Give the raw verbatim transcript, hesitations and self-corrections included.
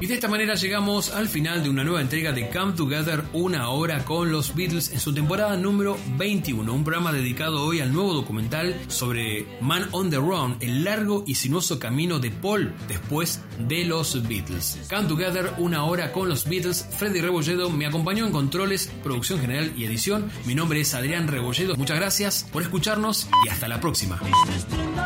Y de esta manera llegamos al final de una nueva entrega de Come Together, una hora con los Beatles en su temporada número veintiuno, un programa dedicado hoy al nuevo documental sobre Man on the Run, el largo y sinuoso camino de Paul después de los Beatles. Come Together, una hora con los Beatles. Freddy Rebolledo me acompañó en controles, producción general y edición. Mi nombre es Adrián Rebolledo. Muchas gracias por escucharnos y hasta la próxima.